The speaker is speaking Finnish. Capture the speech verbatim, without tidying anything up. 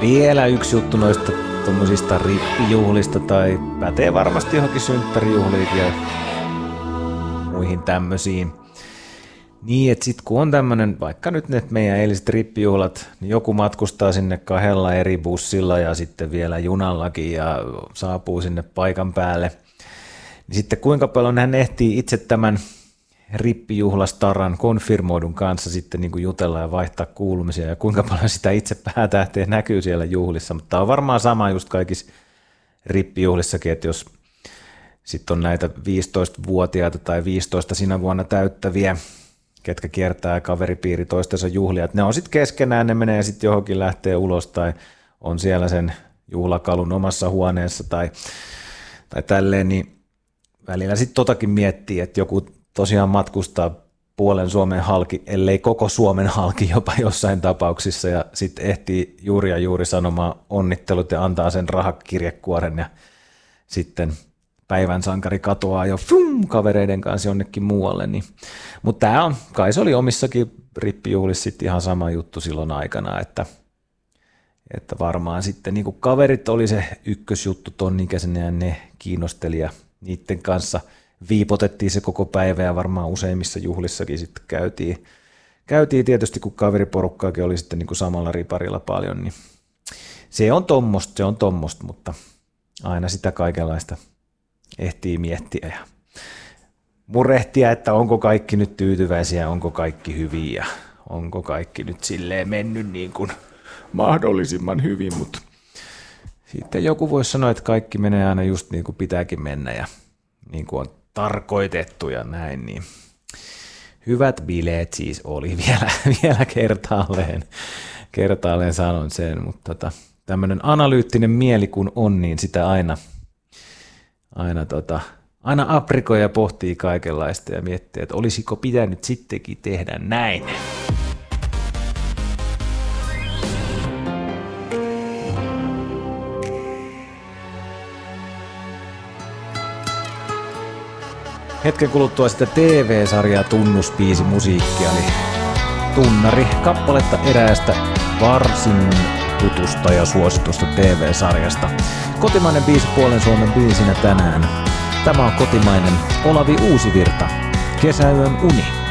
Vielä yksi juttu noista tuommoisista rippijuhlista tai pätee varmasti johonkin synttärijuhliin ja muihin tämmöisiin. Niin, että sit kun on tämmönen, vaikka nyt ne meidän eiliset rippijuhlat, niin joku matkustaa sinne kahdella eri bussilla ja sitten vielä junallakin ja saapuu sinne paikan päälle. Niin sitten kuinka paljon hän ehtii itse tämän rippijuhlastaran konfirmoidun kanssa sitten niin kuin jutella ja vaihtaa kuulumisia ja kuinka paljon sitä itse päätähteä näkyy siellä juhlissa. Mutta tämä on varmaan sama just kaikissa rippijuhlissakin, että jos sitten on näitä viisitoistavuotiaita tai viisitoista sinä vuonna täyttäviä, ketkä kiertää kaveripiiri toistensa juhlia, että ne on sitten keskenään, ne menee sitten johonkin lähtee ulos tai on siellä sen juhlakalun omassa huoneessa tai, tai tälleen, niin välillä sitten totakin miettii, että joku tosiaan matkustaa puolen Suomen halki, ellei koko Suomen halki jopa jossain tapauksissa ja sitten ehtii juuri ja juuri sanomaan onnittelut ja antaa sen rahakirjekuoren ja sitten päivän sankari katoaa jo fum, kavereiden kanssa jonnekin muualle. Niin. Mutta tämä on, kai se oli omissakin rippijuhlissa sitten ihan sama juttu silloin aikana, että, että varmaan sitten niin kuin kaverit oli se ykkösjuttu ton ikäisenä ja ne kiinnosteli ja niiden kanssa viipotettiin se koko päivä ja varmaan useimmissa juhlissakin sitten käytiin. Käytiin tietysti, kun kaveriporukkaakin oli sitten niin kuin samalla riparilla paljon, niin se on tommosta, se on tommosta, mutta aina sitä kaikenlaista ehtii miettiä ja murehtia, että onko kaikki nyt tyytyväisiä, onko kaikki hyviä ja onko kaikki nyt silleen mennyt niin kuin mahdollisimman hyvin, mutta sitten joku voisi sanoa, että kaikki menee aina just niin kuin pitääkin mennä ja niin kuin on tarkoitettu ja näin, niin hyvät bileet siis oli vielä, vielä kertaalleen, kertaalleen sanon sen, mutta tota, tämmöinen analyyttinen mieli kun on, niin sitä aina, aina, tota, aina aprikoi ja pohtii kaikenlaista ja miettii, että olisiko pitänyt sittenkin tehdä näin. Hetken kuluttua sitä T V-sarjaa tunnuspiisi musiikkia, eli Tunnari, kappaletta eräästä varsin tutusta ja suositusta T V-sarjasta. Kotimainen biisi puolen Suomen biisinä tänään. Tämä on kotimainen Olavi Uusivirta, Kesäyön uni.